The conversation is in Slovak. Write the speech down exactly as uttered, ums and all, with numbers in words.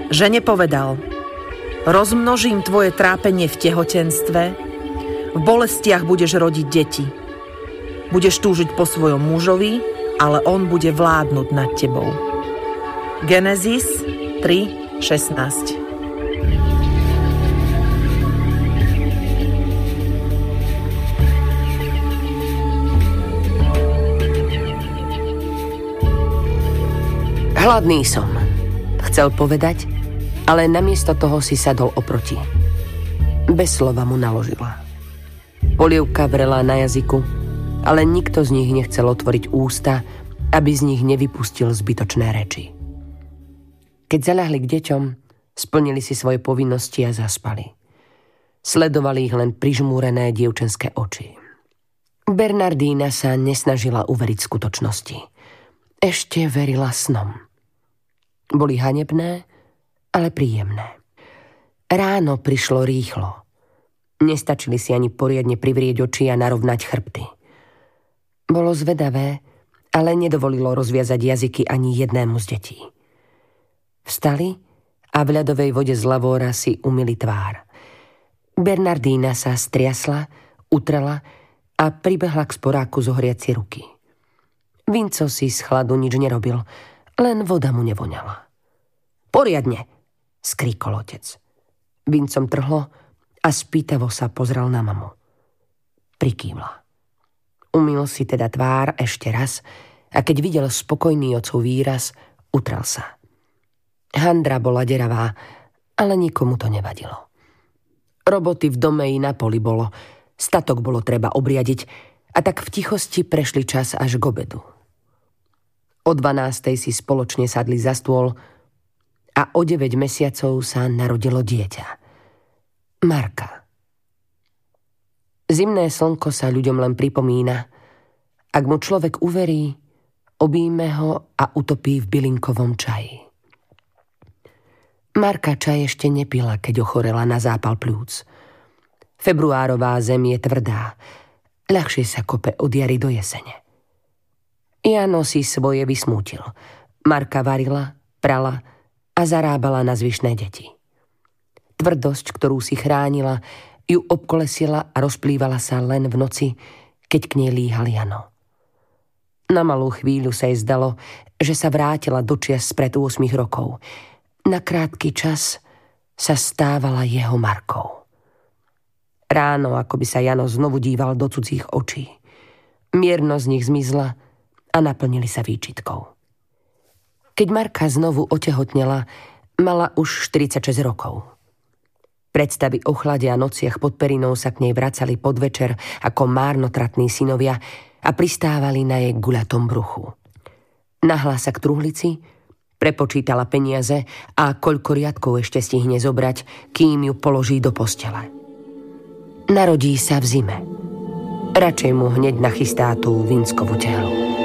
Žene povedal: rozmnožím tvoje trápenie v tehotenstve, v bolestiach budeš rodiť deti. Budeš túžiť po svojom mužovi, ale on bude vládnuť nad tebou. Genesis tri šestnásť. Hladný som, chcel povedať, ale namiesto toho si sadol oproti. Bez slova mu naložila. Polievka vrela na jazyku, ale nikto z nich nechcel otvoriť ústa, aby z nich nevypustil zbytočné reči. Keď zaľahli k deťom, splnili si svoje povinnosti a zaspali. Sledovali ich len prižmúrené dievčenské oči. Bernardína sa nesnažila uveriť skutočnosti. Ešte verila snom. Boli hanebné, ale príjemné. Ráno prišlo rýchlo. Nestačili si ani poriadne privrieť oči a narovnať chrbty. Bolo zvedavé, ale nedovolilo rozviazať jazyky ani jednému z detí. Vstali a v ľadovej vode z lavóra si umyli tvár. Bernardína sa striasla, utrela a pribehla k sporáku zohriať si ruky. Vinco si z chladu nič nerobil, len voda mu nevoňala. Poriadne, skríkol otec. Vincom trhlo a spýtavo sa pozrel na mamu. Prikývla. Umyl si teda tvár ešte raz a keď videl spokojný otcov výraz, utrel sa. Handra bola deravá, ale nikomu to nevadilo. Roboty v dome i na poli bolo, statok bolo treba obriadiť a tak v tichosti prešli čas až k obedu. O dvanástej si spoločne sadli za stôl a o deväť mesiacov sa narodilo dieťa. Marka. Zimné slnko sa ľuďom len pripomína. Ak mu človek uverí, obíme ho a utopí v bylinkovom čaji. Marka čaj ešte nepila, keď ochorela na zápal pľúc. Februárová zem je tvrdá. Ľahšie sa kope od jary do jesene. Jano si svoje vysmútil. Marka varila, prala a zarábala na zvyšné deti. Tvrdosť, ktorú si chránila, ju obkolesila a rozplývala sa len v noci, keď k nej líhal Jano. Na malú chvíľu sa jej zdalo, že sa vrátila do čias spred ôsmich rokov. Na krátky čas sa stávala jeho Markou. Ráno, ako by sa Jano znovu díval do cudzích očí. Miernosť z nich zmizla a naplnili sa výčitkou. Keď Marka znovu otehotnela, mala už štyridsaťšesť rokov. Predstavy o chlade a nociach pod perinou sa k nej vracali podvečer ako márnotratní synovia a pristávali na jej guľatom bruchu. Nahla sa k truhlici, prepočítala peniaze a koľko riadkov ešte stihne zobrať, kým ju položí do postele. Narodí sa v zime. Radšej mu hneď nachystá tú Vinckovú tehlu.